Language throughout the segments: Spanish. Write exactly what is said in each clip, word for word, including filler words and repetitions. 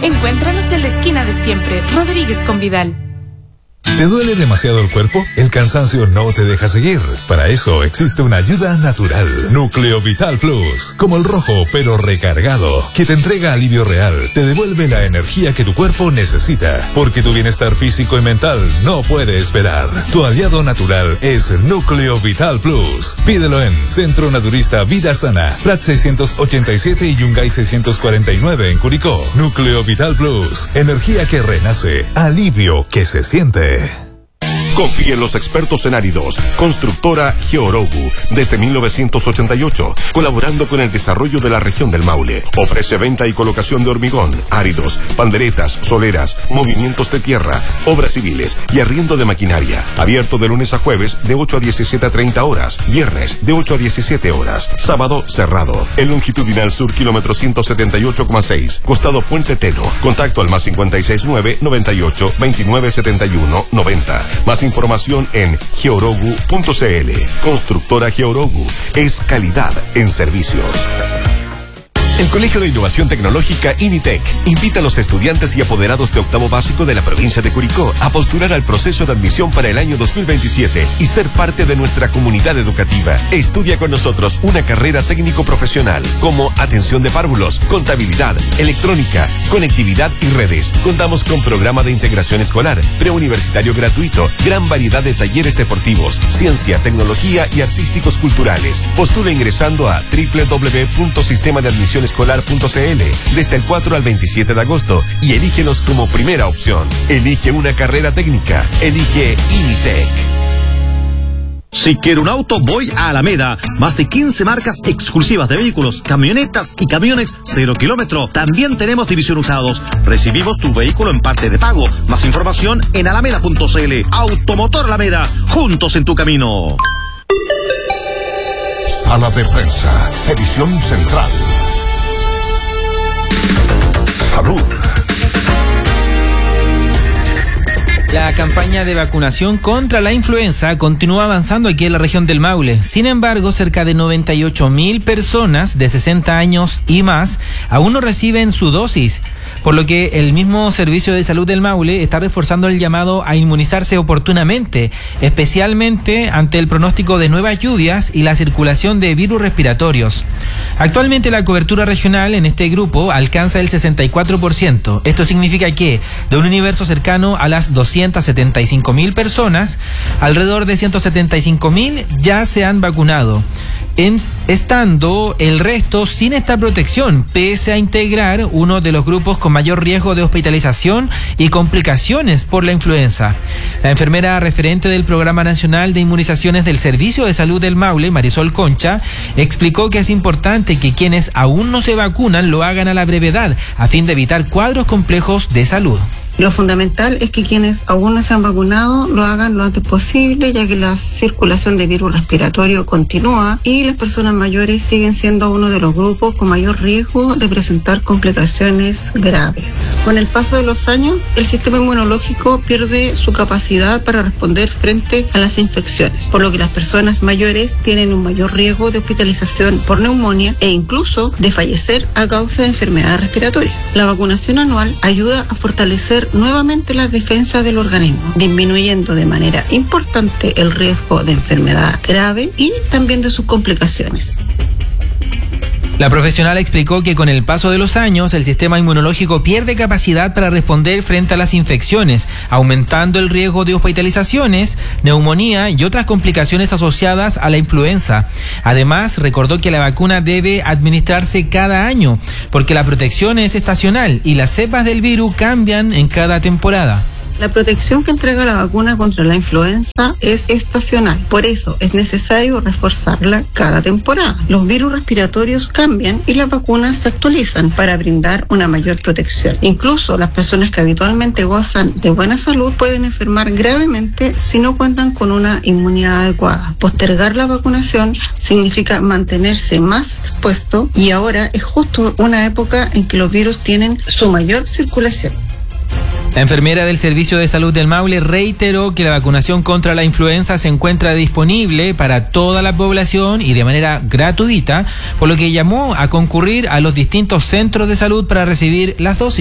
Encuéntranos en la esquina de siempre, Rodríguez con Vidal. ¿Te duele demasiado el cuerpo? El cansancio no te deja seguir. Para eso existe una ayuda natural. Núcleo Vital Plus. Como el rojo, pero recargado. Que te entrega alivio real. Te devuelve la energía que tu cuerpo necesita. Porque tu bienestar físico y mental no puede esperar. Tu aliado natural es Núcleo Vital Plus. Pídelo en Centro Naturista Vida Sana. Prat seiscientos ochenta y siete y Yungay seiscientos cuarenta y nueve en Curicó. Núcleo Vital Plus. Energía que renace. Alivio que se siente. Confía en los expertos en áridos. Constructora Georogu, desde mil novecientos ochenta y ocho, colaborando con el desarrollo de la región del Maule. Ofrece venta y colocación de hormigón, áridos, panderetas, soleras, movimientos de tierra, obras civiles y arriendo de maquinaria. Abierto de lunes a jueves de ocho a diecisiete a treinta horas, viernes de ocho a diecisiete horas, sábado cerrado. El longitudinal sur, kilómetro ciento setenta y ocho coma seis, costado Puente Teno. Contacto al más cincuenta y seis nueve, noventa y ocho, veintinueve setenta y uno, noventa. Más información en georogu punto cl. Constructora Georogu es calidad en servicios. El Colegio de Innovación Tecnológica INITEC invita a los estudiantes y apoderados de octavo básico de la provincia de Curicó a postular al proceso de admisión para el año dos mil veintisiete y ser parte de nuestra comunidad educativa. Estudia con nosotros una carrera técnico-profesional como atención de párvulos, contabilidad, electrónica, conectividad y redes. Contamos con programa de integración escolar, preuniversitario gratuito, gran variedad de talleres deportivos, ciencia, tecnología y artísticos culturales. Postula ingresando a doble u doble u doble u punto sistema de admisión escolar punto cl desde el cuatro al veintisiete de agosto y elígelos como primera opción. Elige una carrera técnica. Elige INITEC. Si quiero un auto, voy a Alameda. Más de quince marcas exclusivas de vehículos, camionetas y camiones cero kilómetro. También tenemos división usados. Recibimos tu vehículo en parte de pago. Más información en alameda punto cl. Automotor Alameda, juntos en tu camino. Sala de prensa, edición central. Salud. La campaña de vacunación contra la influenza continúa avanzando aquí en la región del Maule. Sin embargo, cerca de noventa y ocho mil personas de sesenta años y más aún no reciben su dosis, por lo que el mismo Servicio de Salud del Maule está reforzando el llamado a inmunizarse oportunamente, especialmente ante el pronóstico de nuevas lluvias y la circulación de virus respiratorios. Actualmente la cobertura regional en este grupo alcanza el sesenta y cuatro por ciento. Esto significa que de un universo cercano a las doscientas setenta y cinco mil personas, alrededor de ciento setenta y cinco mil ya se han vacunado, en, estando el resto sin esta protección, pese a integrar uno de los grupos con mayor riesgo de hospitalización y complicaciones por la influenza. La enfermera referente del Programa Nacional de Inmunizaciones del Servicio de Salud del Maule, Marisol Concha, explicó que es importante que quienes aún no se vacunan lo hagan a la brevedad, a fin de evitar cuadros complejos de salud. Lo fundamental es que quienes aún no se han vacunado lo hagan lo antes posible, ya que la circulación de virus respiratorio continúa y las personas mayores siguen siendo uno de los grupos con mayor riesgo de presentar complicaciones graves. Con el paso de los años, el sistema inmunológico pierde su capacidad para responder frente a las infecciones, por lo que las personas mayores tienen un mayor riesgo de hospitalización por neumonía e incluso de fallecer a causa de enfermedades respiratorias. La vacunación anual ayuda a fortalecer nuevamente las defensas del organismo, disminuyendo de manera importante el riesgo de enfermedad grave y también de sus complicaciones. La profesional explicó que con el paso de los años el sistema inmunológico pierde capacidad para responder frente a las infecciones, aumentando el riesgo de hospitalizaciones, neumonía y otras complicaciones asociadas a la influenza. Además, recordó que la vacuna debe administrarse cada año, porque la protección es estacional y las cepas del virus cambian en cada temporada. La protección que entrega la vacuna contra la influenza es estacional, por eso es necesario reforzarla cada temporada. Los virus respiratorios cambian y las vacunas se actualizan para brindar una mayor protección. Incluso las personas que habitualmente gozan de buena salud pueden enfermar gravemente si no cuentan con una inmunidad adecuada. Postergar la vacunación significa mantenerse más expuesto y ahora es justo una época en que los virus tienen su mayor circulación. La enfermera del Servicio de Salud del Maule reiteró que la vacunación contra la influenza se encuentra disponible para toda la población y de manera gratuita, por lo que llamó a concurrir a los distintos centros de salud para recibir las dosis.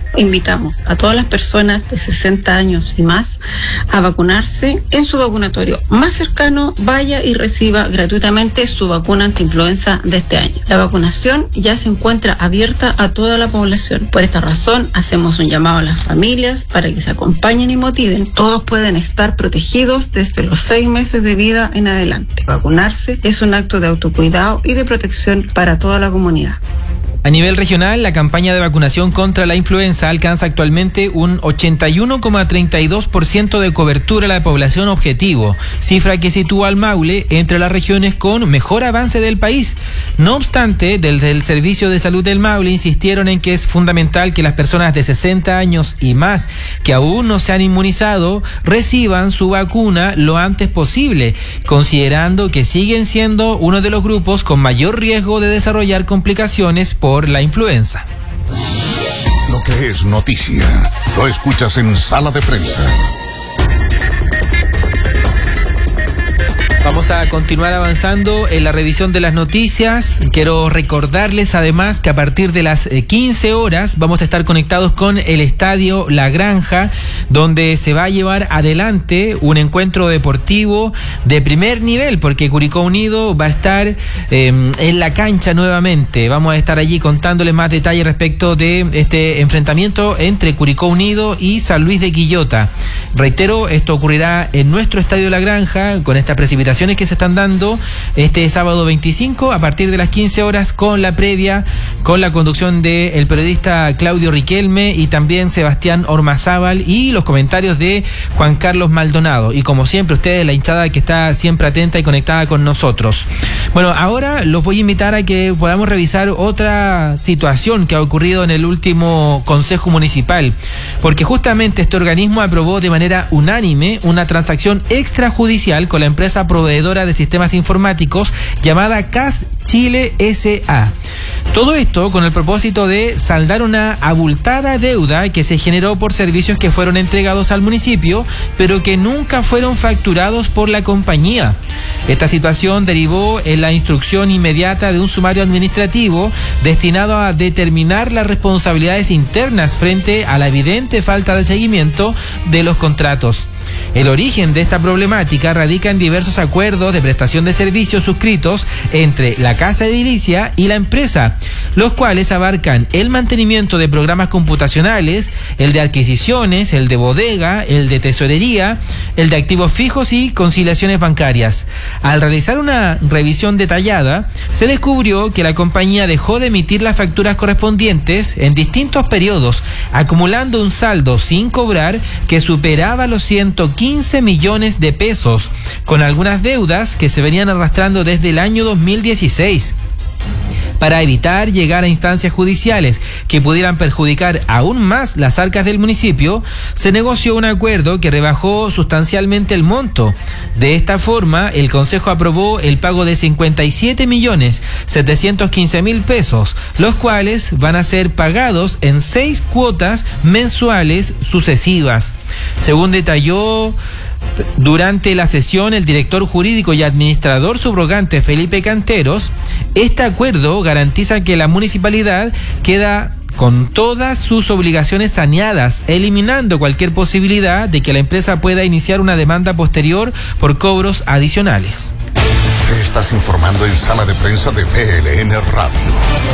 invitamos a todas las personas de sesenta años y más a vacunarse en su vacunatorio más cercano. Vaya y reciba gratuitamente su vacuna antiinfluenza de este año. La vacunación ya se encuentra abierta a toda la población. Por esta razón, hacemos un llamado a las familias para que se acompañen y motiven. Todos pueden estar protegidos desde los seis meses de vida en adelante. Vacunarse es un acto de autocuidado y de protección para toda la comunidad. A nivel regional, la campaña de vacunación contra la influenza alcanza actualmente un ochenta y uno coma treinta y dos por ciento de cobertura a la población objetivo, cifra que sitúa al Maule entre las regiones con mejor avance del país. No obstante, desde el Servicio de Salud del Maule insistieron en que es fundamental que las personas de sesenta años y más que aún no se han inmunizado reciban su vacuna lo antes posible, considerando que siguen siendo uno de los grupos con mayor riesgo de desarrollar complicaciones por por la influenza. Lo que es noticia, lo escuchas en Sala de Prensa. Vamos a continuar avanzando en la revisión de las noticias. Quiero recordarles además que a partir de las quince horas vamos a estar conectados con el Estadio La Granja, donde se va a llevar adelante un encuentro deportivo de primer nivel, porque Curicó Unido va a estar eh, en la cancha nuevamente. Vamos a estar allí contándoles más detalles respecto de este enfrentamiento entre Curicó Unido y San Luis de Quillota. Reitero, esto ocurrirá en nuestro Estadio La Granja con esta precipitación que se están dando este sábado veinticinco a partir de las quince horas, con la previa, con la conducción del periodista Claudio Riquelme y también Sebastián Ormazábal y los comentarios de Juan Carlos Maldonado. Y como siempre, ustedes, la hinchada que está siempre atenta y conectada con nosotros. Bueno, ahora los voy a invitar a que podamos revisar otra situación que ha ocurrido en el último Consejo Municipal, porque justamente este organismo aprobó de manera unánime una transacción extrajudicial con la empresa proveedora de sistemas informáticos llamada C A S Chile S A. Todo esto con el propósito de saldar una abultada deuda que se generó por servicios que fueron entregados al municipio, pero que nunca fueron facturados por la compañía. Esta situación derivó en la instrucción inmediata de un sumario administrativo destinado a determinar las responsabilidades internas frente a la evidente falta de seguimiento de los contratos. El origen de esta problemática radica en diversos acuerdos de prestación de servicios suscritos entre la casa edilicia y la empresa, los cuales abarcan el mantenimiento de programas computacionales, el de adquisiciones, el de bodega, el de tesorería, el de activos fijos y conciliaciones bancarias. Al realizar una revisión detallada, se descubrió que la compañía dejó de emitir las facturas correspondientes en distintos periodos, acumulando un saldo sin cobrar que superaba los ciento quince millones de pesos, con algunas deudas que se venían arrastrando desde el año dos mil dieciséis. Para evitar llegar a instancias judiciales que pudieran perjudicar aún más las arcas del municipio, se negoció un acuerdo que rebajó sustancialmente el monto. De esta forma, el Consejo aprobó el pago de cincuenta y siete millones setecientos quince mil pesos, los cuales van a ser pagados en seis cuotas mensuales sucesivas. Según detalló durante la sesión el director jurídico y administrador subrogante Felipe Canteros, este acuerdo garantiza que la municipalidad queda con todas sus obligaciones saneadas, eliminando cualquier posibilidad de que la empresa pueda iniciar una demanda posterior por cobros adicionales. Te estás informando en Sala de Prensa de V L N Radio.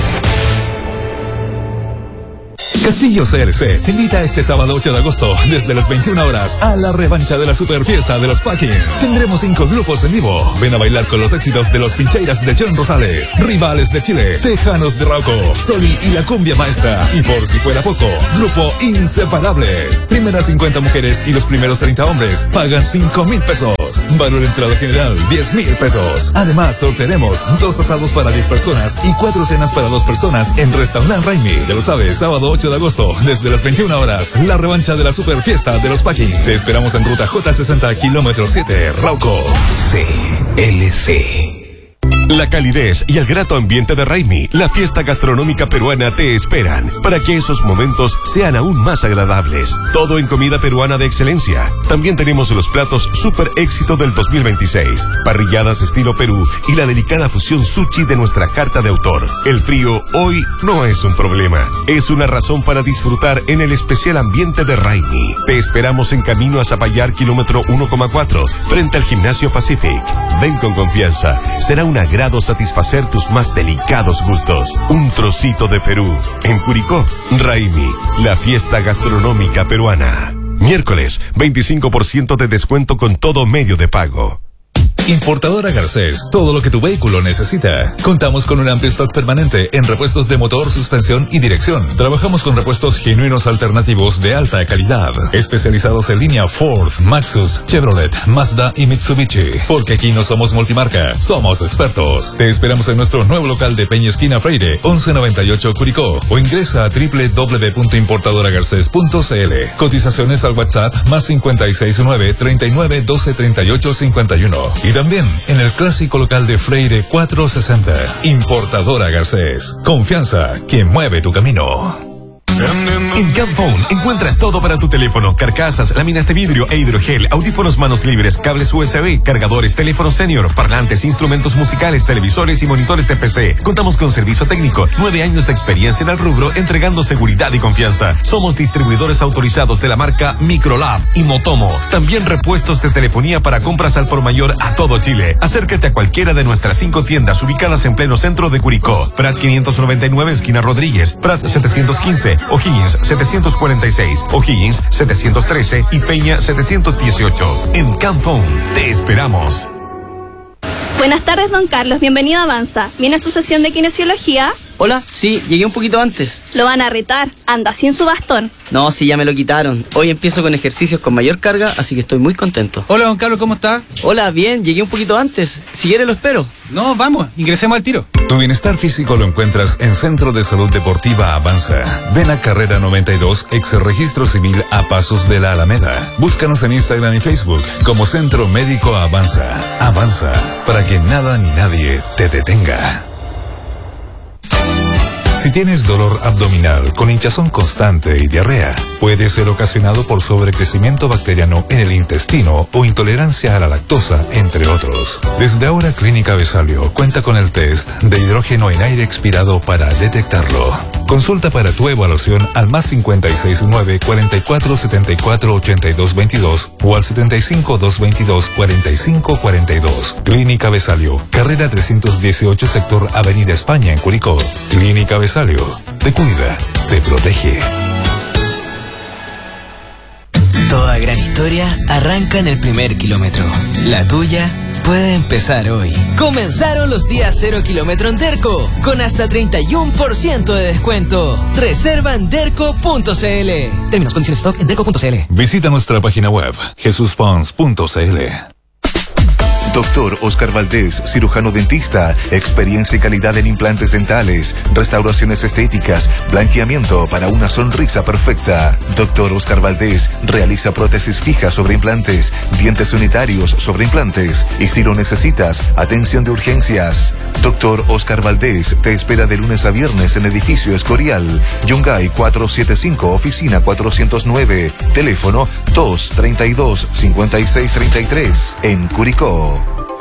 Castillo C R C te invita este sábado ocho de agosto desde las veintiuna horas a la revancha de la super fiesta de los Packing. Tendremos cinco grupos en vivo. Ven a bailar con los éxitos de los Pincheiras de John Rosales, Rivales de Chile, Tejanos de Rauco, Soli y la Cumbia Maestra. Y por si fuera poco, Grupo Inseparables. Primeras cincuenta mujeres y los primeros treinta hombres pagan cinco mil pesos. Valor entrada general diez mil pesos. Además, sortearemos dos asados para diez personas y cuatro cenas para dos personas en Restaurant Raimi. Ya lo sabes, sábado ocho de agosto, desde las veintiuna horas, la revancha de la super fiesta de los Packing. Te esperamos en ruta J sesenta, kilómetro siete, Rauco. C L C. La calidez y el grato ambiente de Raimi, la fiesta gastronómica peruana, te esperan para que esos momentos sean aún más agradables. Todo en comida peruana de excelencia. También tenemos los platos super éxito del dos mil veintiséis, parrilladas estilo Perú y la delicada fusión sushi de nuestra carta de autor. El frío hoy no es un problema, es una razón para disfrutar en el especial ambiente de Raimi. Te esperamos en camino a Zapallar, kilómetro uno coma cuatro, frente al Gimnasio Pacific. Ven con confianza, será un agrado satisfacer tus más delicados gustos. Un trocito de Perú. En Curicó, Raimi, la fiesta gastronómica peruana. Miércoles, veinticinco por ciento de descuento con todo medio de pago. Importadora Garcés, todo lo que tu vehículo necesita. Contamos con un amplio stock permanente en repuestos de motor, suspensión y dirección. Trabajamos con repuestos genuinos alternativos de alta calidad, especializados en línea Ford, Maxus, Chevrolet, Mazda y Mitsubishi. Porque aquí no somos multimarca, somos expertos. Te esperamos en nuestro nuevo local de Peña Esquina Freire, once noventa y ocho Curicó, o ingresa a doble u doble u doble u punto importadora garcés punto c l. Cotizaciones al WhatsApp más cincuenta y seis nueve, treinta y nueve, doce, treinta y ocho, cincuenta y uno. Y también en el clásico local de Freire cuatrocientos sesenta. Importadora Garcés. Confianza que mueve tu camino. En Camphone encuentras todo para tu teléfono: carcasas, láminas de vidrio e hidrogel, audífonos manos libres, cables U S B, cargadores, teléfono senior, parlantes, instrumentos musicales, televisores y monitores de P C. Contamos con servicio técnico, nueve años de experiencia en el rubro, entregando seguridad y confianza. Somos distribuidores autorizados de la marca Microlab y Motomo. También repuestos de telefonía para compras al por mayor a todo Chile. Acércate a cualquiera de nuestras cinco tiendas ubicadas en pleno centro de Curicó: Prat quinientos noventa y nueve, esquina Rodríguez; Prat setecientos quince, O'Higgins setecientos cuarenta y seis, O'Higgins setecientos trece y Peña setecientos dieciocho. En Camphone te esperamos. Buenas tardes, don Carlos. Bienvenido a Avanza. ¿Viene a su sesión de kinesiología? Hola, sí, llegué un poquito antes. Lo van a retar. Anda sin su bastón. No, sí, ya me lo quitaron. Hoy empiezo con ejercicios con mayor carga, así que estoy muy contento. Hola, don Carlos, ¿cómo está? Hola, bien, llegué un poquito antes. Si quiere lo espero. No, vamos, ingresemos al tiro. Tu bienestar físico lo encuentras en Centro de Salud Deportiva Avanza. Ven a Carrera noventa y dos, ex Registro Civil, a pasos de la Alameda. Búscanos en Instagram y Facebook como Centro Médico Avanza. Avanza, para que nada ni nadie te detenga. Si tienes dolor abdominal con hinchazón constante y diarrea, puede ser ocasionado por sobrecrecimiento bacteriano en el intestino o intolerancia a la lactosa, entre otros. Desde ahora, Clínica Besalio cuenta con el test de hidrógeno en aire expirado para detectarlo. Consulta para tu evaluación al más cincuenta y seis nueve, cuarenta y cuatro, setenta y cuatro, ochenta y dos veintidós o al setenta y cinco, doscientos veintidós, cuarenta y cinco cuarenta y dos. Clínica Besalio, carrera trescientos dieciocho, sector Avenida España, en Curicó. Clínica Besalio, te cuida, te protege. Toda gran historia arranca en el primer kilómetro. La tuya puede empezar hoy. Comenzaron los días cero kilómetro en Derco, con hasta treinta y uno por ciento de descuento. Reserva en derco punto c l. Términos, condiciones, stock en derco punto c l. Visita nuestra página web, jesus pons punto c l. Doctor Oscar Valdés, cirujano dentista, experiencia y calidad en implantes dentales, restauraciones estéticas, blanqueamiento para una sonrisa perfecta. Doctor Oscar Valdés realiza prótesis fijas sobre implantes, dientes unitarios sobre implantes y, si lo necesitas, atención de urgencias. Doctor Oscar Valdés te espera de lunes a viernes en Edificio Escorial, Yungay cuatrocientos setenta y cinco, oficina cuatrocientos nueve, teléfono dos treinta y dos, cincuenta y seis treinta y tres, en Curicó.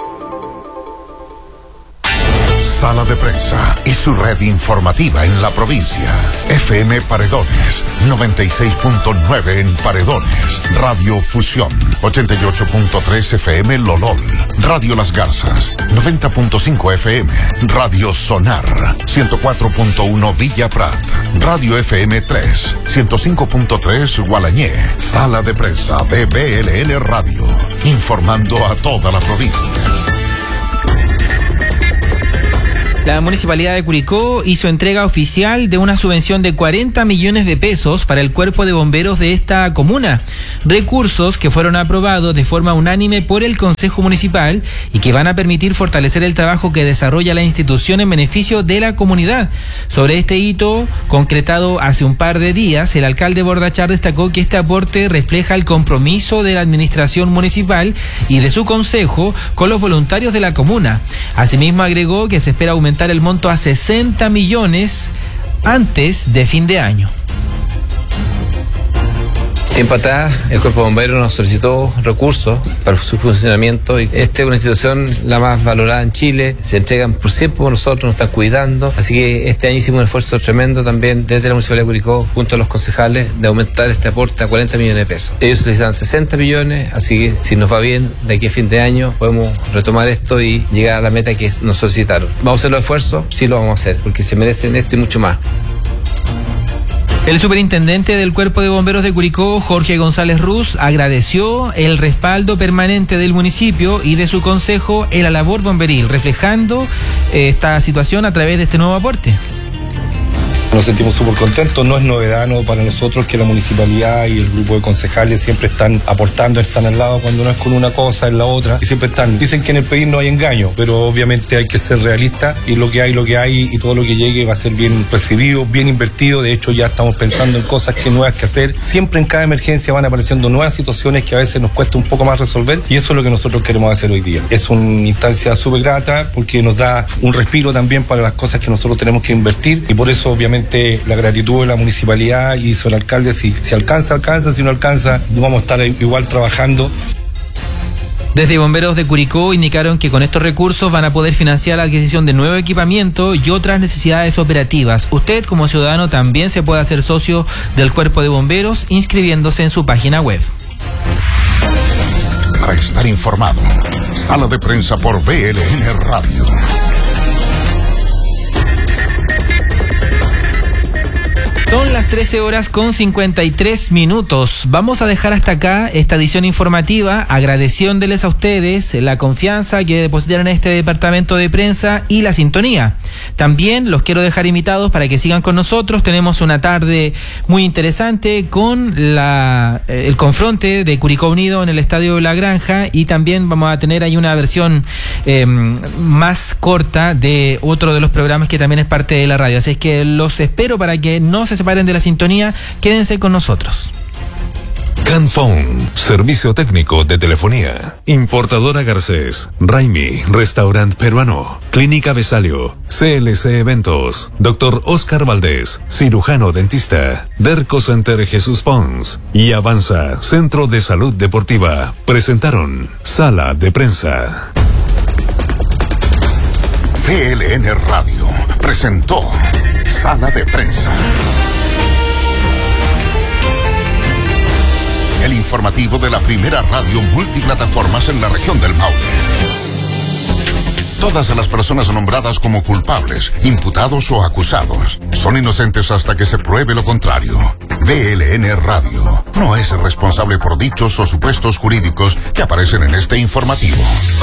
Sala de Prensa y su red informativa en la provincia. F M Paredones, noventa y seis punto nueve en Paredones. Radio Fusión, ochenta y ocho punto tres F M Lolol. Radio Las Garzas, noventa punto cinco F M. Radio Sonar, ciento cuatro punto uno Villa Prat. Radio F M tres, ciento cinco punto tres Gualañé. Sala de Prensa de B L L Radio, informando a toda la provincia. La Municipalidad de Curicó hizo entrega oficial de una subvención de cuarenta millones de pesos para el cuerpo de bomberos de esta comuna. Recursos que fueron aprobados de forma unánime por el Consejo Municipal y que van a permitir fortalecer el trabajo que desarrolla la institución en beneficio de la comunidad. Sobre este hito, concretado hace un par de días, el alcalde Bordachar destacó que este aporte refleja el compromiso de la administración municipal y de su consejo con los voluntarios de la comuna. Asimismo, agregó que se espera aumentar el monto a sesenta millones antes de fin de año. Tiempo atrás, el Cuerpo de Bomberos nos solicitó recursos para su funcionamiento y esta es una institución la más valorada en Chile, se entregan por siempre por nosotros, nos están cuidando, así que este año hicimos un esfuerzo tremendo también desde la Municipalidad de Curicó junto a los concejales de aumentar este aporte a cuarenta millones de pesos. Ellos solicitan sesenta millones, así que si nos va bien, de aquí a fin de año podemos retomar esto y llegar a la meta que nos solicitaron. ¿Vamos a hacer los esfuerzos? Sí, lo vamos a hacer, porque se merecen esto y mucho más. El superintendente del Cuerpo de Bomberos de Curicó, Jorge González Ruz, agradeció el respaldo permanente del municipio y de su consejo en la labor bomberil, reflejando eh, esta situación a través de este nuevo aporte. Nos sentimos súper contentos, no es novedad no, para nosotros que la municipalidad y el grupo de concejales siempre están aportando, están al lado cuando no es con una cosa, es la otra, y siempre están. Dicen que en el país no hay engaño, pero obviamente hay que ser realista y lo que hay, lo que hay y todo lo que llegue va a ser bien recibido, bien invertido. De hecho, ya estamos pensando en cosas que nuevas que hacer. Siempre en cada emergencia van apareciendo nuevas situaciones que a veces nos cuesta un poco más resolver y eso es lo que nosotros queremos hacer hoy día. Es una instancia súper grata porque nos da un respiro también para las cosas que nosotros tenemos que invertir y por eso obviamente la gratitud de la municipalidad y sobre el alcalde, si, si alcanza, alcanza, si no alcanza, vamos a estar igual trabajando. Desde Bomberos de Curicó indicaron que con estos recursos van a poder financiar la adquisición de nuevo equipamiento y otras necesidades operativas. Usted como ciudadano también se puede hacer socio del Cuerpo de Bomberos inscribiéndose en su página web. Para estar informado, Sala de Prensa por V L N Radio. Son las trece horas con cincuenta y tres minutos. Vamos a dejar hasta acá esta edición informativa, agradeciéndoles a ustedes la confianza que depositaron en este departamento de prensa y la sintonía. También los quiero dejar invitados para que sigan con nosotros. Tenemos una tarde muy interesante con la, eh, el confronte de Curicó Unido en el Estadio La Granja y también vamos a tener ahí una versión eh, más corta de otro de los programas que también es parte de la radio. Así es que los espero para que no se separen de la sintonía, quédense con nosotros. Canphone, servicio técnico de telefonía. Importadora Garcés, Raimi, restaurante peruano. Clínica Besalio, C L C Eventos. Doctor Oscar Valdés, cirujano dentista. Derco Center Jesús Pons y Avanza, Centro de Salud Deportiva. Presentaron Sala de Prensa. V L N Radio presentó Sala de Prensa. El informativo de la primera radio multiplataformas en la región del Maule. Todas las personas nombradas como culpables, imputados o acusados son inocentes hasta que se pruebe lo contrario. V L N Radio no es responsable por dichos o supuestos jurídicos que aparecen en este informativo.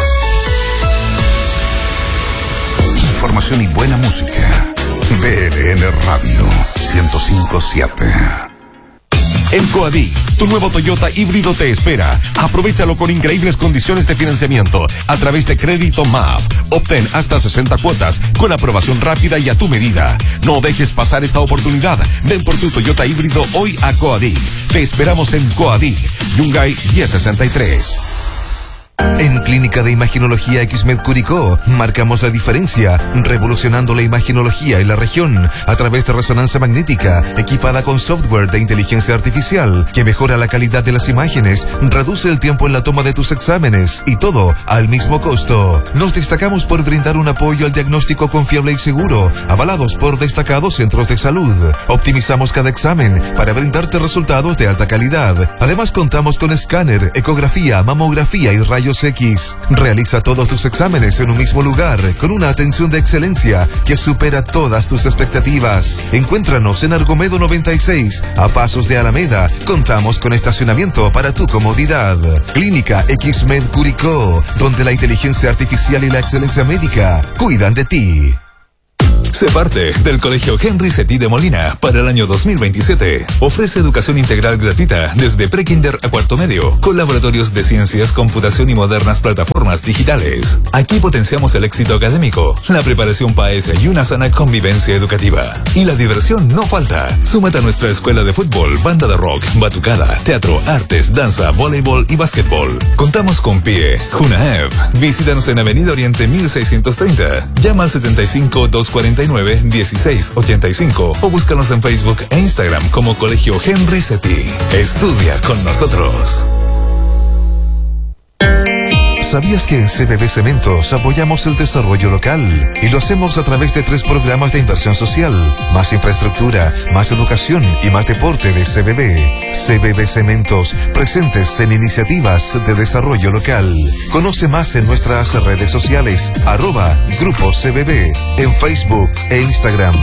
Información y buena música. V L N Radio ciento cinco punto siete. En Coadí, tu nuevo Toyota híbrido te espera. Aprovechalo con increíbles condiciones de financiamiento a través de Crédito M A F. Obtén hasta sesenta cuotas con aprobación rápida y a tu medida. No dejes pasar esta oportunidad. Ven por tu Toyota híbrido hoy a Coadí. Te esperamos en Coadí, Yungay diez sesenta y tres. En Clínica de Imaginología X-Med Curicó marcamos la diferencia, revolucionando la imaginología en la región a través de resonancia magnética equipada con software de inteligencia artificial que mejora la calidad de las imágenes, reduce el tiempo en la toma de tus exámenes y todo al mismo costo. Nos destacamos por brindar un apoyo al diagnóstico confiable y seguro, avalados por destacados centros de salud. Optimizamos cada examen para brindarte resultados de alta calidad. Además contamos con escáner, ecografía, mamografía y rayos X. Realiza todos tus exámenes en un mismo lugar con una atención de excelencia que supera todas tus expectativas. Encuéntranos en Argomedo noventa y seis, a pasos de Alameda. Contamos con estacionamiento para tu comodidad. Clínica X-Med Curicó, donde la inteligencia artificial y la excelencia médica cuidan de ti. Sé parte del Colegio Henry Setí de Molina para el año dos mil veintisiete. Ofrece educación integral gratuita desde prekinder a cuarto medio, con laboratorios de ciencias, computación y modernas plataformas digitales. Aquí potenciamos el éxito académico, la preparación P A E S y una sana convivencia educativa. Y la diversión no falta. Súmate a nuestra escuela de fútbol, banda de rock, batucada, teatro, artes, danza, voleibol y básquetbol. Contamos con P I E, Junaev. Visítanos en Avenida Oriente mil seiscientos treinta. Llama al setenta y cinco, doscientos cuarenta y nueve, dieciséis ochenta y cinco o búscanos en Facebook e Instagram como Colegio Henry Setí. Estudia con nosotros. ¿Sabías que en C B B Cementos apoyamos el desarrollo local? Y lo hacemos a través de tres programas de inversión social: más infraestructura, más educación y más deporte de C B B. C B B Cementos, presentes en iniciativas de desarrollo local. Conoce más en nuestras redes sociales, arroba Grupo C B B, en Facebook e Instagram.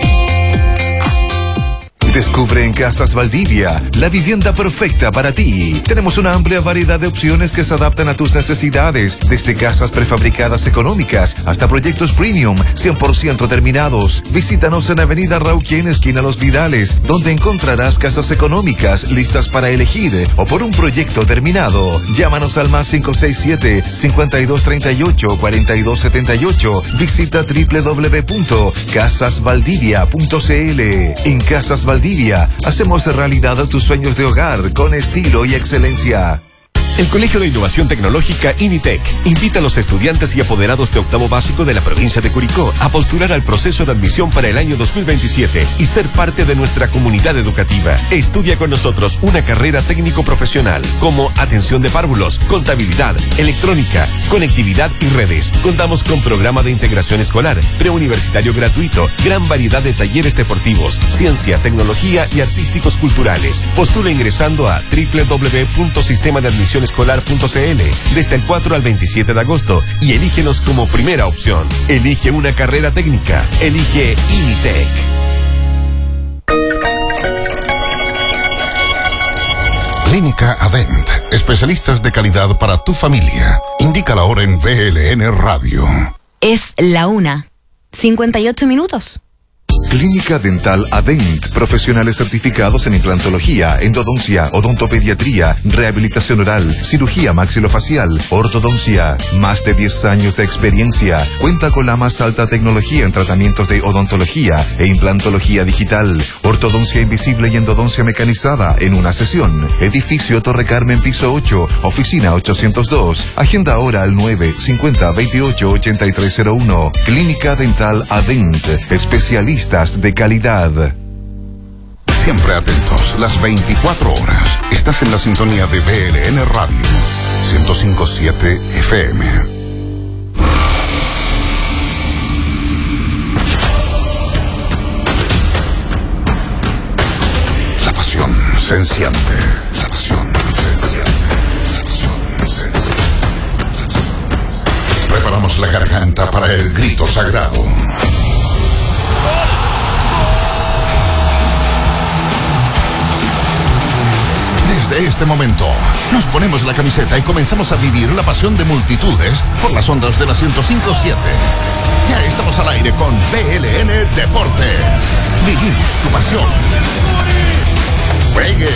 Descubre en Casas Valdivia la vivienda perfecta para ti. Tenemos una amplia variedad de opciones que se adaptan a tus necesidades, desde casas prefabricadas económicas hasta proyectos premium cien por ciento terminados. Visítanos en Avenida Rauquien, esquina Los Vidales, donde encontrarás casas económicas listas para elegir o por un proyecto terminado. Llámanos al más cinco seis siete, cincuenta y dos treinta y ocho, cuarenta y dos setenta y ocho. Visita doble u doble u doble u punto casas valdivia punto c l. En Casas Valdivia hacemos realidad tus sueños de hogar con estilo y excelencia. El Colegio de Innovación Tecnológica INITEC invita a los estudiantes y apoderados de octavo básico de la provincia de Curicó a postular al proceso de admisión para el año dos mil veintisiete y ser parte de nuestra comunidad educativa. Estudia con nosotros una carrera técnico-profesional como atención de párvulos, contabilidad, electrónica, conectividad y redes. Contamos con programa de integración escolar, preuniversitario gratuito, gran variedad de talleres deportivos, ciencia, tecnología y artísticos culturales. Postula ingresando a doble u doble u doble u punto sistema de admisión escolar punto c l desde el cuatro al veintisiete de agosto y elígenos como primera opción. Elige una carrera técnica. Elige INITEC. Clínica Adent. Especialistas de calidad para tu familia. Indica la hora en V L N Radio. Es la una. cincuenta y ocho minutos. Clínica Dental Adent, profesionales certificados en implantología, endodoncia, odontopediatría, rehabilitación oral, cirugía maxilofacial, ortodoncia. Más de diez años de experiencia. Cuenta con la más alta tecnología en tratamientos de odontología e implantología digital, ortodoncia invisible y endodoncia mecanizada en una sesión. Edificio Torre Carmen, piso ocho, oficina ochocientos dos. Agenda ahora al nueve cincuenta veintiocho ochenta y tres cero uno. Clínica Dental Adent, especialistas de calidad. Siempre atentos, las veinticuatro horas. Estás en la sintonía de V L N Radio, ciento cinco punto siete F M. La pasión se enciende. La pasión se enciende. La pasión se enciende. Preparamos la garganta para el grito sagrado. Desde este momento, nos ponemos la camiseta y comenzamos a vivir la pasión de multitudes por las ondas de la ciento cinco punto siete. Ya estamos al aire con V L N Deportes. Vivimos tu pasión. Pegue.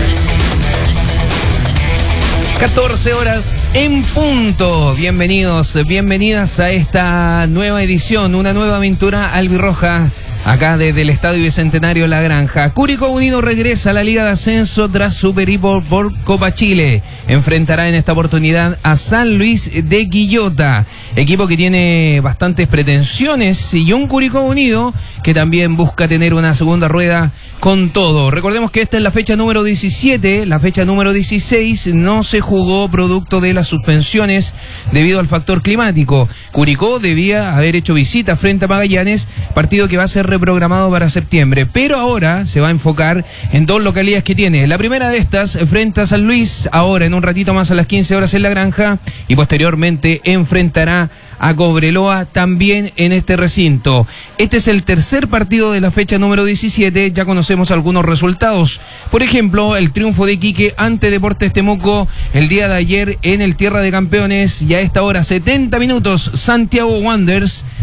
catorce horas en punto. Bienvenidos, bienvenidas a esta nueva edición, una nueva aventura albirroja. Acá desde el Estadio Bicentenario La Granja. Curicó Unido regresa a la Liga de Ascenso tras su periplo por Copa Chile. Enfrentará en esta oportunidad a San Luis de Quillota, equipo que tiene bastantes pretensiones, y un Curicó Unido que también busca tener una segunda rueda con todo. Recordemos que esta es la fecha número diecisiete, la fecha número dieciséis no se jugó producto de las suspensiones debido al factor climático. Curicó debía haber hecho visita frente a Magallanes, partido que va a ser reprogramado para septiembre, pero ahora se va a enfocar en dos localidades que tiene. La primera de estas frente a San Luis, ahora en un ratito más a las quince horas en La Granja, y posteriormente enfrentará a Cobreloa también en este recinto. Este es el tercer partido de la fecha número diecisiete, ya conocemos algunos resultados. Por ejemplo, el triunfo de Iquique ante Deportes Temuco el día de ayer en el Tierra de Campeones, y a esta hora setenta minutos Santiago Wanderers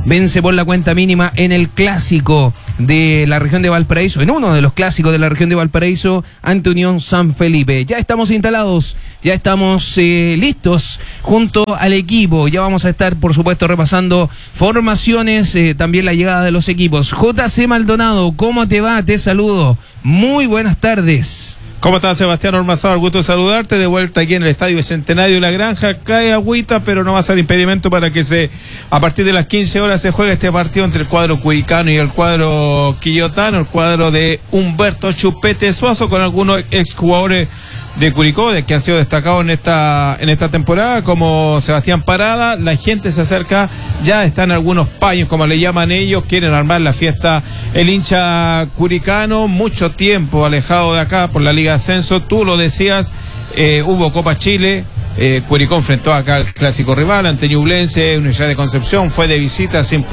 vence por la cuenta mínima en el clásico de la región de Valparaíso, en uno de los clásicos de la región de Valparaíso, ante Unión San Felipe. Ya estamos instalados, ya estamos eh, listos junto al equipo. Ya vamos a estar, por supuesto, repasando formaciones, eh, también la llegada de los equipos. J C Maldonado, ¿cómo te va? Te saludo. Muy buenas tardes. ¿Cómo estás, Sebastián Ormazábal? Gusto de saludarte, de vuelta aquí en el Estadio Bicentenario de La Granja. Cae agüita, pero no va a ser impedimento para que se a partir de las quince horas se juegue este partido entre el cuadro curicano y el cuadro quillotano, el cuadro de Humberto Chupete Suazo, con algunos exjugadores de Curicó, de que han sido destacados en esta en esta temporada, como Sebastián Parada. La gente se acerca, ya están algunos paños, como le llaman ellos, quieren armar la fiesta. El hincha curicano, mucho tiempo alejado de acá por la Liga de Ascenso, tú lo decías, eh, hubo Copa Chile, eh, Curicó enfrentó acá al clásico rival ante Ñublense, Universidad de Concepción, fue de visita sin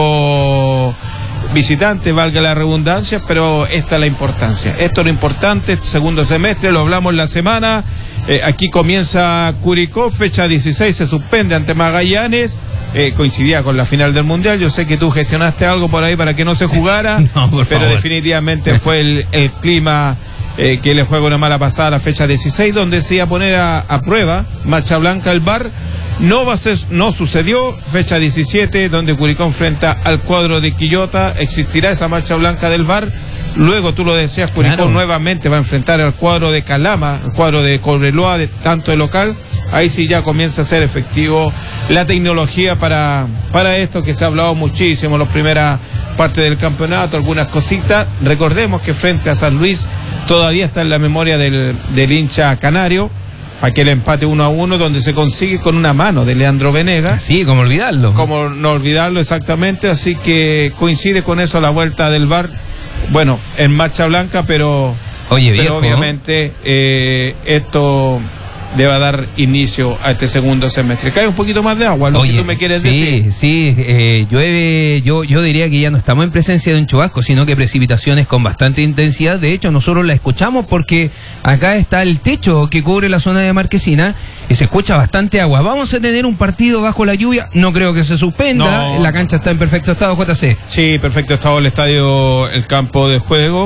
público visitante, valga la redundancia, pero esta es la importancia, esto es lo importante. Segundo semestre, lo hablamos en la semana, eh, aquí comienza Curicó, fecha dieciséis, se suspende ante Magallanes, eh, coincidía con la final del Mundial. Yo sé que tú gestionaste algo por ahí para que no se jugara, no, pero favor. definitivamente fue el, el clima eh, que le juega una mala pasada a la fecha dieciséis, donde se iba a poner a, a prueba marcha blanca el V A R. No va a ser, no sucedió. Fecha diecisiete, donde Curicó enfrenta al cuadro de Quillota, existirá esa marcha blanca del V A R. Luego, tú lo decías, Curicó claro. nuevamente va a enfrentar al cuadro de Calama, el cuadro de Cobreloa, de tanto de local. Ahí sí ya comienza a ser efectivo la tecnología para, para esto, que se ha hablado muchísimo en las primeras partes del campeonato, algunas cositas. Recordemos que frente a San Luis todavía está en la memoria del, del hincha canario aquel empate uno a uno, donde se consigue con una mano de Leandro Venegas. Sí, como olvidarlo. Como no olvidarlo, exactamente. Así que coincide con eso la vuelta del V A R. Bueno, en marcha blanca, pero, Oye, pero viejo, obviamente eh, esto deba dar inicio a este segundo semestre. Cae un poquito más de agua, lo Oye, que tú me quieres sí, decir. Sí, sí, eh, llueve, yo, yo diría que ya no estamos en presencia de un chubasco, sino que precipitaciones con bastante intensidad. De hecho, nosotros la escuchamos porque acá está el techo que cubre la zona de Marquesina y se escucha bastante agua. Vamos a tener un partido bajo la lluvia, no creo que se suspenda, no. La cancha está en perfecto estado, J C. Sí, perfecto estado el estadio, el campo de juego.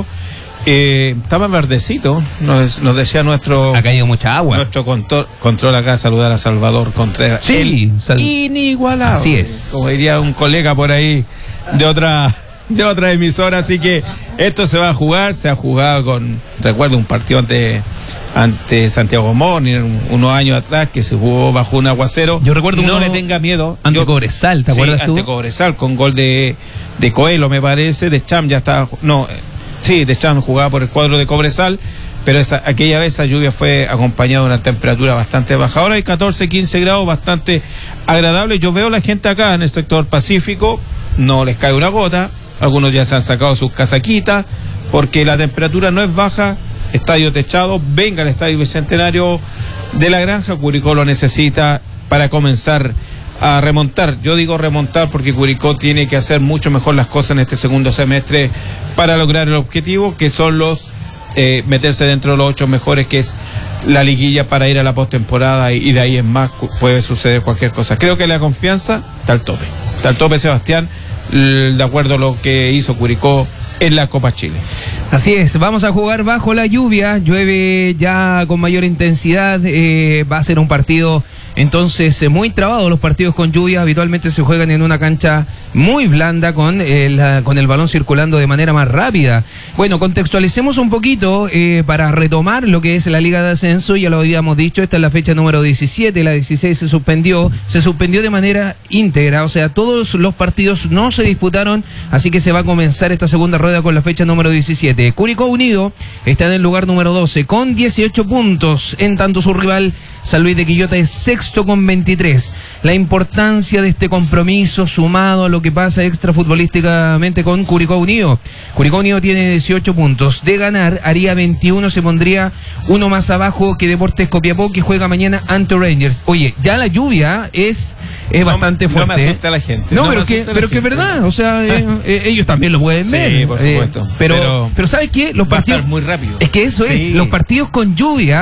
Eh, estaba verdecito, nos, nos decía nuestro... Ha caído mucha agua. Nuestro control, control acá, saludar a Salvador Contreras. Sí, sal... inigualable. Así es. Como diría un colega por ahí de otra de otra emisora, así que esto se va a jugar, se ha jugado con, recuerdo un partido ante, ante Santiago Morning unos años atrás, que se jugó bajo un aguacero. Yo recuerdo no uno le tenga miedo. Ante Yo, Cobresal, ¿te sí, acuerdas tú? ante Cobresal, con gol de, de Coelho, me parece, de Cham ya estaba, no... Sí, de Cham jugaba por el cuadro de Cobresal, pero esa, aquella vez esa lluvia fue acompañada de una temperatura bastante baja. Ahora hay catorce, quince grados, bastante agradable. Yo veo a la gente acá en el sector Pacífico, no les cae una gota, algunos ya se han sacado sus casaquitas, porque la temperatura no es baja, estadio techado, venga al Estadio Bicentenario de La Granja, Curicó lo necesita para comenzar a remontar. Yo digo remontar porque Curicó tiene que hacer mucho mejor las cosas en este segundo semestre para lograr el objetivo, que son los eh, meterse dentro de los ocho mejores, que es la liguilla para ir a la postemporada, y, y de ahí en más puede suceder cualquier cosa. Creo que la confianza está al tope, está al tope, Sebastián, de acuerdo a lo que hizo Curicó en la Copa Chile. Así es, vamos a jugar bajo la lluvia, llueve ya con mayor intensidad, eh, va a ser un partido entonces eh, muy trabado. Los partidos con lluvia habitualmente se juegan en una cancha muy blanda, con el, con el balón circulando de manera más rápida. Bueno, contextualicemos un poquito eh, para retomar lo que es la Liga de Ascenso. Ya lo habíamos dicho, esta es la fecha número diecisiete, la dieciséis se suspendió, se suspendió de manera íntegra, o sea, todos los partidos no se disputaron, así que se va a comenzar esta segunda rueda con la fecha número diecisiete. Curicó Unido está en el lugar número doce con dieciocho puntos, en tanto su rival San Luis de Quillota es sexto con veintitrés. La importancia de este compromiso sumado a lo que pasa extrafutbolísticamente con Curicó Unido. Curicó Unido tiene dieciocho puntos. De ganar, haría veintiuno, se pondría uno más abajo que Deportes Copiapó, que juega mañana ante Rangers. Oye, ya la lluvia es, es no, bastante fuerte. No me asusta la gente. No, no pero que pero que es verdad. O sea, eh, eh, ellos también lo pueden sí, ver. Sí, por supuesto. Eh, pero, pero, pero ¿sabes qué? Los partidos, va a estar muy rápido. Es que eso sí. es, los partidos con lluvia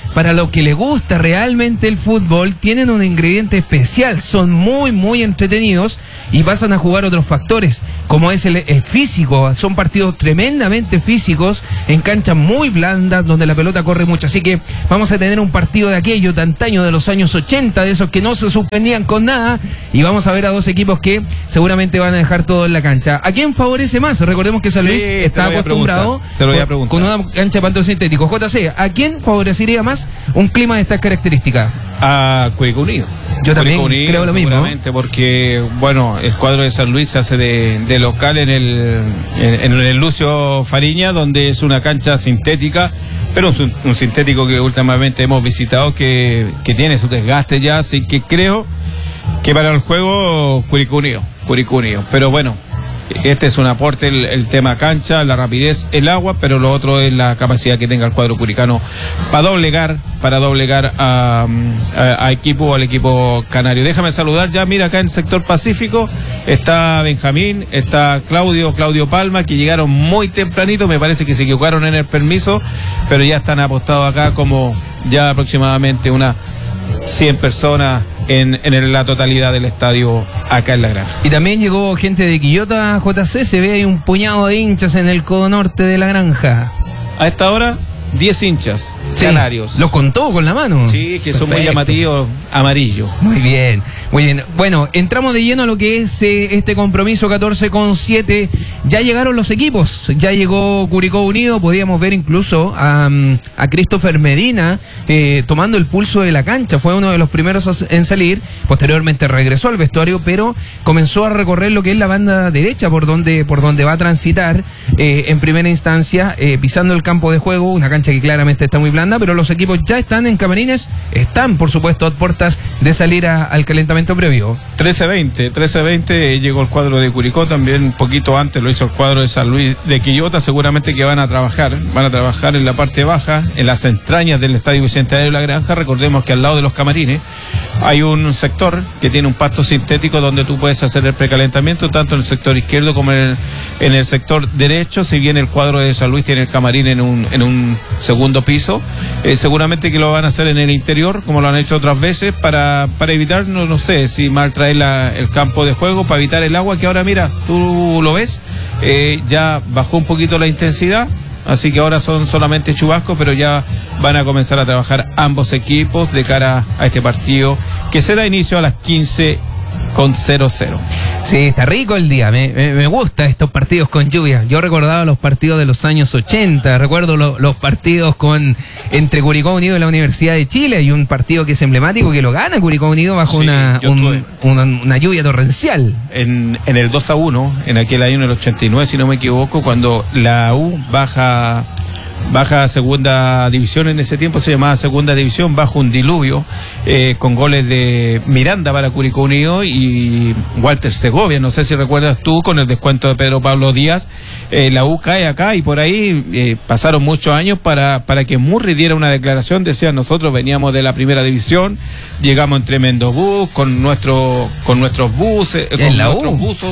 para lo que le gusta realmente el fútbol, tienen un ingrediente especial, son muy, muy entretenidos y pasan a jugar otros factores, como es el, el físico, son partidos tremendamente físicos, en canchas muy blandas, donde la pelota corre mucho, así que vamos a tener un partido de aquello, de antaño, de los años ochenta, de esos que no se suspendían con nada, y vamos a ver a dos equipos que seguramente van a dejar todo en la cancha. ¿A quién favorece más? Recordemos que San Luis Sí, está acostumbrado te lo voy a preguntar. con una cancha de pasto sintético. J C, ¿a quién favorecería más un clima de estas características? A Curicó Unido. Yo también Curicó Unido, creo lo mismo. seguramente, porque, bueno, el cuadro de San Luis se hace de, de local en el, en, en el Lucio Fariña, donde es una cancha sintética, pero un, un sintético que últimamente hemos visitado que, que tiene su desgaste ya, así que creo que para el juego Curicó Unido, Curicó Unido. Pero bueno, este es un aporte, el, el tema cancha, la rapidez, el agua, pero lo otro es la capacidad que tenga el cuadro curicano para doblegar, para doblegar a, a, a equipo, al equipo canario. Déjame saludar ya, mira, acá en el sector Pacífico está Benjamín, está Claudio, Claudio Palma, que llegaron muy tempranito, me parece que se equivocaron en el permiso, pero ya están apostados acá como ya aproximadamente unas cien personas en, en la totalidad del estadio acá en La Granja. Y también llegó gente de Quillota, J C, se ve ahí un puñado de hinchas en el codo norte de La Granja. A esta hora, diez hinchas Sí, canarios. ¿los contó con la mano? Sí, que son muy Perfecto. llamativos, amarillo. Muy bien, muy bien. Bueno, entramos de lleno a lo que es eh, este compromiso catorce con siete. Ya llegaron los equipos, ya llegó Curicó Unido, podíamos ver incluso a, a Christopher Medina eh, tomando el pulso de la cancha, fue uno de los primeros en salir, posteriormente regresó al vestuario, pero comenzó a recorrer lo que es la banda derecha por donde, por donde va a transitar eh, en primera instancia, eh, pisando el campo de juego, una cancha que claramente está muy blanda, pero los equipos ya están en camarines, están por supuesto a puertas de salir a, al calentamiento previo. trece veinte, trece veinte llegó el cuadro de Curicó, también un poquito antes lo hizo el cuadro de San Luis de Quillota, seguramente que van a trabajar, van a trabajar en la parte baja, en las entrañas del Estadio Bicentenario de La Granja. Recordemos que al lado de los camarines hay un sector que tiene un pasto sintético donde tú puedes hacer el precalentamiento, tanto en el sector izquierdo como en el, en el sector derecho, si bien el cuadro de San Luis tiene el camarín en un, en un segundo piso, eh, seguramente que lo van a hacer en el interior, como lo han hecho otras veces, para, para evitar, no, no sé, si mal traer la, el campo de juego, para evitar el agua, que ahora mira, tú lo ves, eh, ya bajó un poquito la intensidad, así que ahora son solamente chubascos, pero ya van a comenzar a trabajar ambos equipos de cara a este partido, que se da inicio a las quince con cero cero. Sí, está rico el día, me, me, me gusta estos partidos con lluvia. Yo recordaba los partidos de los años ochenta, recuerdo lo, los partidos con entre Curicó Unido y la Universidad de Chile. Hay un partido que es emblemático que lo gana Curicó Unido bajo Sí, una, yo un- tuve. una, una lluvia torrencial. En, en el dos a uno, en aquel año, en el ochenta y nueve, si no me equivoco, cuando la U baja baja a segunda división, en ese tiempo se llamaba segunda división, bajo un diluvio, eh, con goles de Miranda para Curicó Unido y Walter Segovia, no sé si recuerdas tú, con el descuento de Pedro Pablo Díaz, eh, la U cae acá y por ahí eh, pasaron muchos años para, para que Murri diera una declaración, decía, nosotros veníamos de la primera división, llegamos en tremendo bus, con nuestro, con nuestros buses, eh, En con la U. nuestros buzos,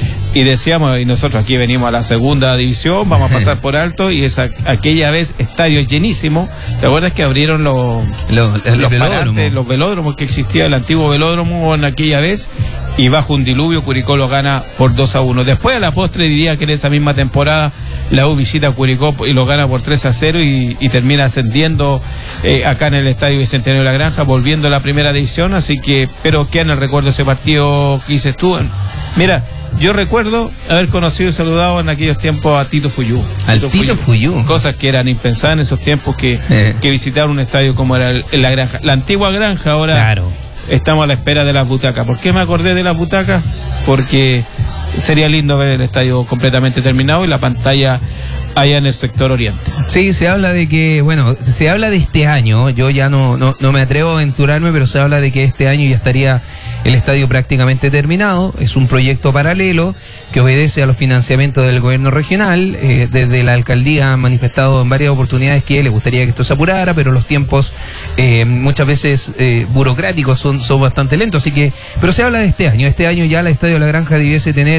y decíamos, y nosotros aquí venimos a la segunda división, vamos a pasar por alto, y esa, aquella vez estadio llenísimo. ¿Te acuerdas que abrieron los, Lo- el los velódromo. parantes, los velódromos que existía, el antiguo velódromo en aquella vez? Y bajo un diluvio Curicó lo gana por dos a uno. Después a la postre diría que en esa misma temporada la U visita a Curicó y lo gana por tres a cero y, y termina ascendiendo eh, acá en el Estadio Bicentenario de La Granja, volviendo a la primera división. Así que, pero queda en el recuerdo ese partido que dices tú. Mira, yo recuerdo haber conocido y saludado en aquellos tiempos a Tito Fuyú. Al Tito Fuyú. Cosas que eran impensadas en esos tiempos, que, Eh. que visitar un estadio como era el- la Granja. La antigua Granja, ahora Claro. estamos a la espera de las butacas. ¿Por qué me acordé de las butacas? Porque sería lindo ver el estadio completamente terminado y la pantalla allá en el sector oriente. Sí, se habla de que, bueno, se habla de este año, yo ya no, no, no me atrevo a aventurarme, pero se habla de que este año ya estaría el estadio prácticamente terminado. Es un proyecto paralelo que obedece a los financiamientos del gobierno regional. Eh, desde la alcaldía han manifestado en varias oportunidades que le gustaría que esto se apurara, pero los tiempos eh, muchas veces eh, burocráticos son, son bastante lentos, así que, pero se habla de este año. Este año ya el Estadio de La Granja debiese tener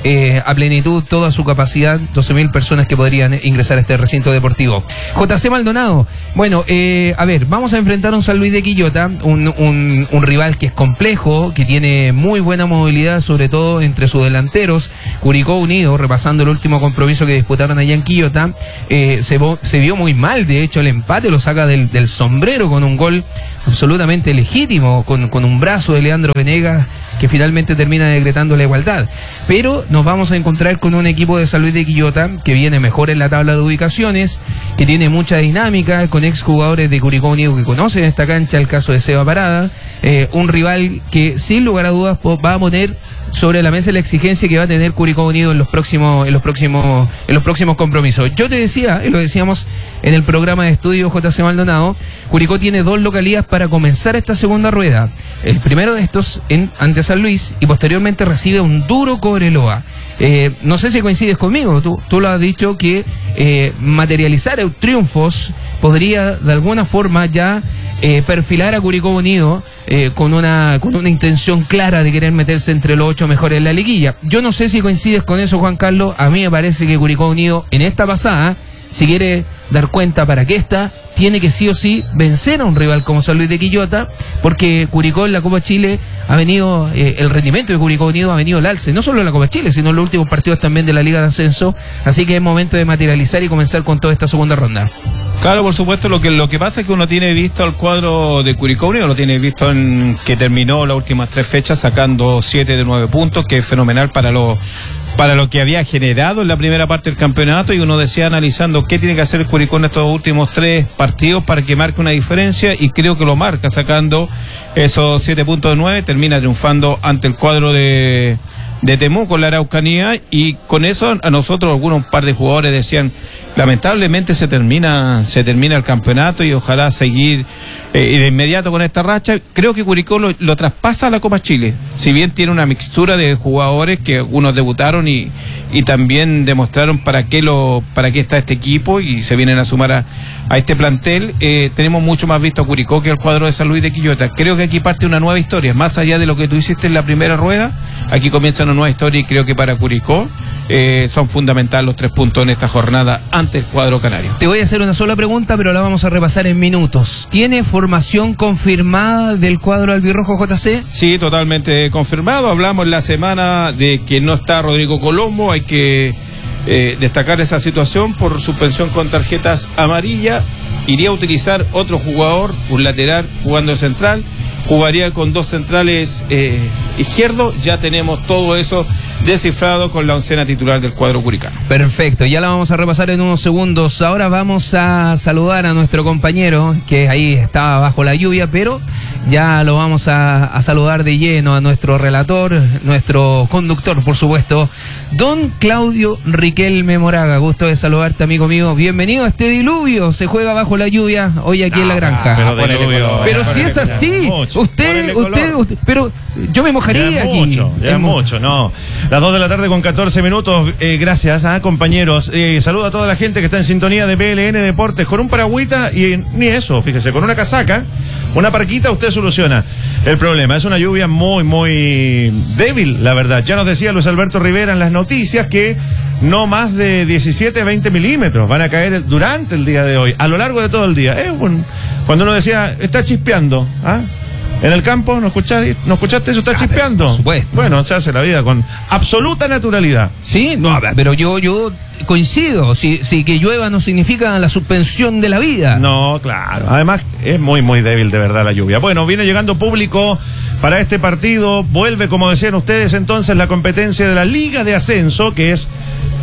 eh, a plenitud toda su capacidad, doce mil personas que podrían ingresar a este recinto deportivo. J C Maldonado, bueno, eh, a ver, vamos a enfrentar a un San Luis de Quillota, un, un, un rival que es complejo, que tiene muy buena movilidad, sobre todo entre sus delanteros. Curicó Unido, repasando el último compromiso que disputaron allá en Quillota, eh, se, se vio muy mal, de hecho el empate lo saca del, del sombrero con un gol absolutamente legítimo, con, con un brazo de Leandro Venegas, que finalmente termina decretando la igualdad. Pero nos vamos a encontrar con un equipo de San Luis de Quillota que viene mejor en la tabla de ubicaciones, que tiene mucha dinámica, con exjugadores de Curicó Unido que conocen esta cancha, el caso de Seba Parada, eh, un rival que sin lugar a dudas va a poner sobre la mesa la exigencia que va a tener Curicó Unido en los próximos, en los próximos, en los próximos compromisos. Yo te decía, y lo decíamos en el programa de estudio J C Maldonado, Curicó tiene dos localías para comenzar esta segunda rueda. El primero de estos en ante San Luis y posteriormente recibe un duro Cobreloa. Eh, no sé si coincides conmigo, tú, tú lo has dicho que eh, materializar triunfos podría de alguna forma ya eh, perfilar a Curicó Unido eh, con una con una intención clara de querer meterse entre los ocho mejores en la liguilla. Yo no sé si coincides con eso, Juan Carlos. A mí me parece que Curicó Unido en esta pasada, si quiere dar cuenta para qué está, tiene que sí o sí vencer a un rival como San Luis de Quillota, porque Curicó en la Copa Chile ha venido, eh, el rendimiento de Curicó Unido ha venido al alce, no solo en la Copa Chile, sino en los últimos partidos también de la Liga de Ascenso, así que es momento de materializar y comenzar con toda esta segunda ronda. Claro, por supuesto, lo que lo que pasa es que uno tiene visto al cuadro de Curicó Unido, lo tiene visto en que terminó las últimas tres fechas sacando siete de nueve puntos, que es fenomenal para los para lo que había generado en la primera parte del campeonato, y uno decía analizando qué tiene que hacer el Curicó en estos últimos tres partidos para que marque una diferencia, y creo que lo marca sacando esos siete puntos de nueve, termina triunfando ante el cuadro de de Temuco, la Araucanía, y con eso a nosotros algunos un par de jugadores decían lamentablemente se termina se termina el campeonato y ojalá seguir eh, de inmediato con esta racha. Creo que Curicó lo, lo traspasa a la Copa Chile, si bien tiene una mixtura de jugadores que algunos debutaron y, y también demostraron para qué lo para qué está este equipo y se vienen a sumar a, a este plantel. Eh, tenemos mucho más visto a Curicó que al cuadro de San Luis de Quillota. Creo que aquí parte una nueva historia, más allá de lo que tú hiciste en la primera rueda. Aquí comienza una nueva historia y creo que para Curicó eh, son fundamentales los tres puntos en esta jornada ante el cuadro canario. Te voy a hacer una sola pregunta, pero la vamos a repasar en minutos. ¿Tiene formación confirmada del cuadro albirrojo, J C? Sí, totalmente confirmado. Hablamos la semana de que no está Rodrigo Colombo. Hay que eh, destacar esa situación por suspensión con tarjetas amarillas. Iría a utilizar otro jugador, un lateral jugando de central. Jugaría con dos centrales eh, izquierdos. Ya tenemos todo eso descifrado con la oncena titular del cuadro curicano. Perfecto, ya la vamos a repasar en unos segundos. Ahora vamos a saludar a nuestro compañero, que ahí estaba bajo la lluvia, pero ya lo vamos a, a saludar de lleno, a nuestro relator, nuestro conductor, por supuesto, don Claudio Riquelme Moraga. Gusto de saludarte, amigo mío. Bienvenido a este diluvio. Se juega bajo la lluvia hoy aquí no, en la granja. Pero, diluvio, pero si es así, usted, usted, usted, pero yo me mojaría ya es aquí. Mucho, ya es mucho, no. Las dos de la tarde con catorce minutos. Eh, gracias, ¿ah, compañeros? Eh, saludo a toda la gente que está en sintonía de B L N Deportes con un paragüita y ni eso, fíjese, con una casaca, una parquita, usted soluciona el problema. Es una lluvia muy, muy débil, la verdad. Ya nos decía Luis Alberto Rivera en las noticias que no más de diecisiete, veinte milímetros van a caer durante el día de hoy, a lo largo de todo el día. Es un, cuando uno decía, está chispeando, ¿ah? En el campo, ¿no escuchaste, ¿no escuchaste eso? ¿Está ah, chispeando? Por supuesto. Bueno, se hace la vida con absoluta naturalidad. Sí, no, pero yo, yo coincido. Si, si que llueva no significa la suspensión de la vida. No, claro. Además, es muy, muy débil de verdad la lluvia. Bueno, viene llegando público para este partido. Vuelve, como decían ustedes, entonces la competencia de la Liga de Ascenso, que es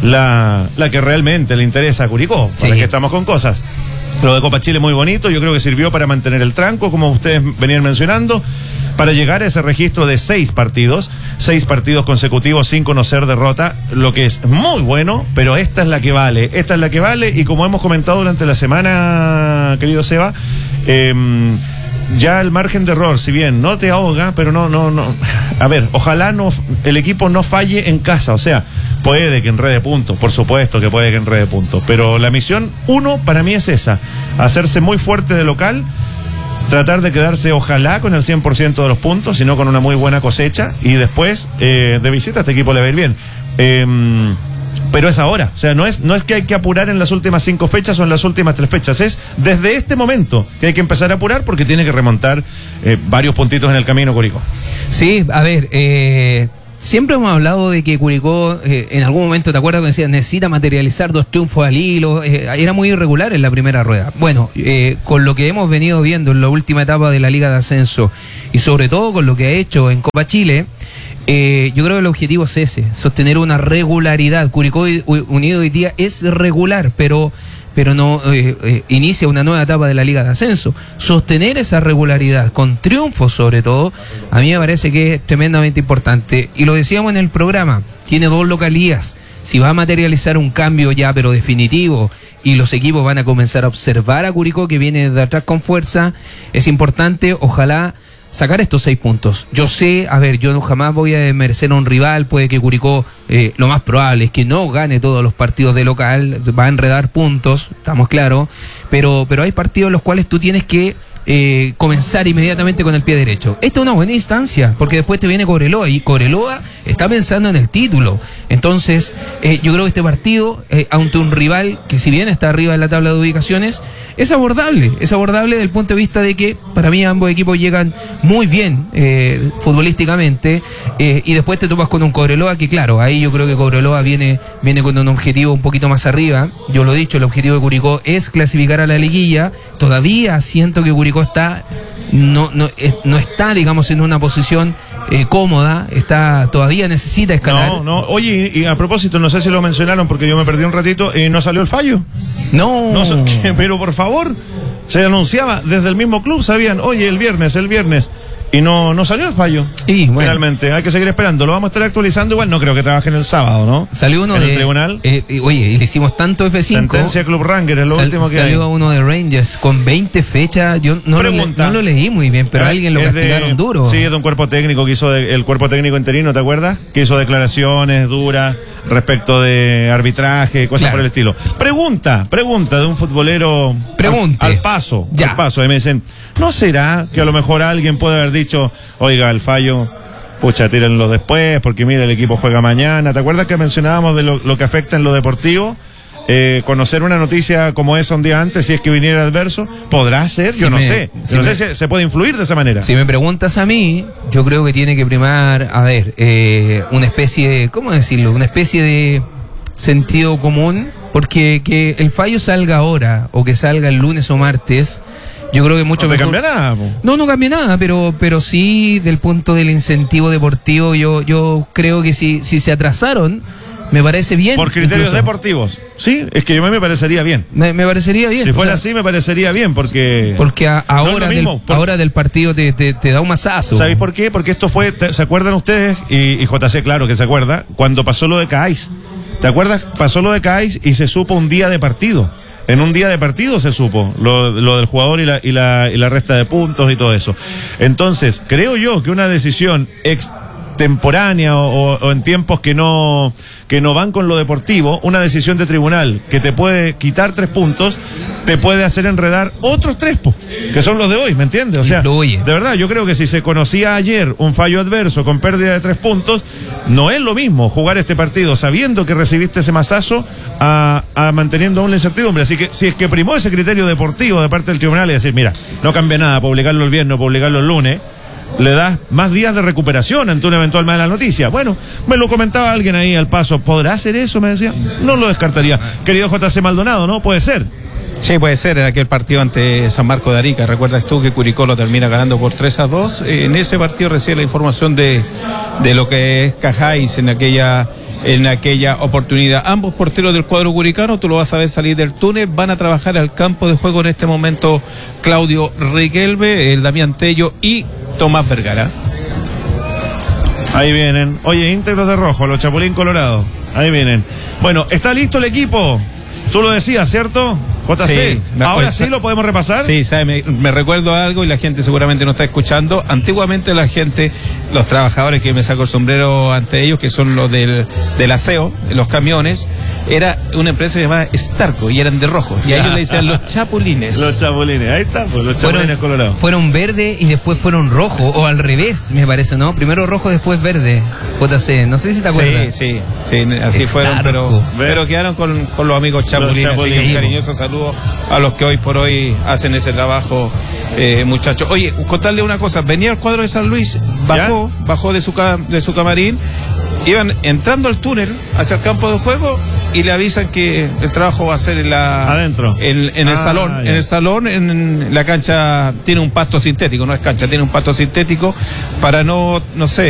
la, la que realmente le interesa a Curicó, para sí. que estamos con cosas. Lo de Copa Chile muy bonito, yo creo que sirvió para mantener el tranco, como ustedes venían mencionando, para llegar a ese registro de seis partidos, seis partidos consecutivos sin conocer derrota, lo que es muy bueno, pero esta es la que vale, esta es la que vale, y como hemos comentado durante la semana, querido Seba, eh, ya el margen de error, si bien no te ahoga, pero no, no, no, a ver, ojalá no el equipo no falle en casa, o sea, puede que enrede puntos, por supuesto que puede que enrede puntos, pero la misión uno para mí es esa, hacerse muy fuerte de local, tratar de quedarse ojalá con el cien por ciento de los puntos, sino con una muy buena cosecha, y después eh, de visita a este equipo le va a ir bien. Eh, pero es ahora, o sea, no es, no es que hay que apurar en las últimas cinco fechas o en las últimas tres fechas, es desde este momento que hay que empezar a apurar porque tiene que remontar eh, varios puntitos en el camino Curicó. Sí, a ver, eh, siempre hemos hablado de que Curicó eh, en algún momento, ¿te acuerdas que decía, necesita materializar dos triunfos al hilo? Eh, era muy irregular en la primera rueda. Bueno, eh, con lo que hemos venido viendo en la última etapa de la Liga de Ascenso y sobre todo con lo que ha hecho en Copa Chile, Eh, yo creo que el objetivo es ese, sostener una regularidad. Curicó Unido hoy día es regular, pero, pero no eh, eh, inicia una nueva etapa de la Liga de Ascenso. Sostener esa regularidad con triunfos sobre todo, a mí me parece que es tremendamente importante. Y lo decíamos en el programa, tiene dos localías. Si va a materializar un cambio ya, pero definitivo, y los equipos van a comenzar a observar a Curicó que viene de atrás con fuerza, es importante, ojalá, sacar estos seis puntos. Yo sé, a ver, yo no jamás voy a desmerecer a un rival, puede que Curicó, eh, lo más probable es que no gane todos los partidos de local, va a enredar puntos, estamos claros, pero, pero hay partidos en los cuales tú tienes que eh, comenzar inmediatamente con el pie derecho. Esta es una buena instancia, porque después te viene Cobreloa, y Cobreloa está pensando en el título. Entonces, eh, yo creo que este partido, eh, ante un rival que si bien está arriba en la tabla de ubicaciones, es abordable, es abordable desde el punto de vista de que para mí ambos equipos llegan muy bien eh, futbolísticamente, eh, y después te topas con un Cobreloa que claro, ahí yo creo que Cobreloa viene, viene con un objetivo un poquito más arriba. Yo lo he dicho, el objetivo de Curicó es clasificar a la liguilla. Todavía siento que Curicó está no, no, es, no está, digamos, en una posición eh, cómoda, está todavía necesita escalar. No, no, oye, y a propósito, no sé si lo mencionaron porque yo me perdí un ratito, y no salió el fallo. No. no pero por favor, se anunciaba desde el mismo club, sabían, oye, el viernes, el viernes. Y no, no salió el fallo. Y, bueno, finalmente, hay que seguir esperando. Lo vamos a estar actualizando igual. No creo que trabajen el sábado, ¿no? Salió uno en de. el tribunal. Eh, eh, oye, y le hicimos tanto F cinco. Sentencia Club Ranger, es lo sal, último que salió hay. uno de Rangers con veinte fechas. Yo no, lo, no lo leí muy bien, pero a alguien lo castigaron de, duro. Sí, es de un cuerpo técnico que hizo, de, el cuerpo técnico interino, ¿te acuerdas? Que hizo declaraciones duras respecto de arbitraje, cosas claro. por el estilo. Pregunta, pregunta de un futbolero. Pregunte. Al, al paso, ya. al paso. Ahí me dicen, ¿no será que a lo mejor alguien puede haber dicho, oiga, el fallo, pucha, tírenlo después, porque mira, el equipo juega mañana? ¿Te acuerdas que mencionábamos de lo, lo que afecta en lo deportivo? Eh, conocer una noticia como esa un día antes, si es que viniera adverso, ¿podrá ser? Si yo no me, sé. Si no me, sé si se puede influir de esa manera. Si me preguntas a mí, yo creo que tiene que primar, a ver, eh, una especie de, ¿cómo decirlo? Una especie de sentido común, porque que el fallo salga ahora o que salga el lunes o martes, yo creo que mucho no te mejor. cambia nada, po. No, no cambia nada, pero, pero sí del punto del incentivo deportivo, yo, yo creo que si, si se atrasaron, me parece bien. Por criterios incluso. deportivos. Sí, es que yo me, me parecería bien. Me, me parecería bien. Si fuera o sea, así, me parecería bien, porque. Porque a, ahora, no mismo, del, porque... ahora del partido te, te, te da un mazazo. ¿Sabéis por qué? Porque esto fue, te, ¿se acuerdan ustedes? Y, y J C, claro que se acuerda, cuando pasó lo de Caáis. ¿Te acuerdas? Pasó lo de Caáis y se supo un día de partido. En un día de partido se supo lo, lo del jugador y la, y, la, y la resta de puntos y todo eso. Entonces, creo yo que una decisión extemporánea o, o en tiempos que no, que no van con lo deportivo, una decisión de tribunal que te puede quitar tres puntos, te puede hacer enredar otros tres, po, que son los de hoy, ¿me entiendes? O sea, Influye. de verdad, yo creo que si se conocía ayer un fallo adverso con pérdida de tres puntos, no es lo mismo jugar este partido sabiendo que recibiste ese mazazo a, a manteniendo aún la incertidumbre. Así que si es que primó ese criterio deportivo de parte del tribunal y decir, mira, no cambia nada, publicarlo el viernes o publicarlo el lunes, le das más días de recuperación ante una eventual mala noticia. Bueno, me lo comentaba alguien ahí al paso, ¿podrá hacer eso? Me decía, no lo descartaría. Querido J C Maldonado, ¿no? Puede ser. Sí, puede ser, en aquel partido ante San Marco de Arica. ¿Recuerdas tú que Curicó lo termina ganando por tres a dos? En ese partido recibe la información de, de lo que es Cajáis en aquella, en aquella oportunidad. Ambos porteros del cuadro curicano, tú lo vas a ver salir del túnel, van a trabajar al campo de juego en este momento Claudio Riquelme, el Damián Tello y Tomás Vergara. Ahí vienen. Oye, íntegros de rojo, los Chapulín Colorado. Ahí vienen. Bueno, ¿está listo el equipo? Tú lo decías, ¿cierto? J C, sí, ahora sí lo podemos repasar. Sí, sabe, me, me recuerdo algo y la gente seguramente no está escuchando. Antiguamente la gente, los trabajadores, que me saco el sombrero ante ellos, que son los del, del aseo, los camiones, era una empresa llamada Starco y eran de rojo. Y a ellos le decían los chapulines. Los chapulines, ahí está, pues, los chapulines fueron, colorados. Fueron verde y después fueron rojo, o al revés, me parece, ¿no? Primero rojo, después verde. J C, no sé si te acuerdas. Sí, sí, sí, así Es fueron, pero, Darko. pero quedaron con, con los amigos Chapulines. Los Así que Chapulines. un cariñoso saludo a los que hoy por hoy hacen ese trabajo, eh, muchachos. Oye, contarle una cosa, venía el cuadro de San Luis, bajó, bajó de su, ca- de su camarín, iban entrando al túnel hacia el campo de juego y le avisan que el trabajo va a ser en la Adentro. en, en el Ah, salón, ya. en el salón, en la cancha tiene un pasto sintético, no es cancha, tiene un pasto sintético para no, no sé,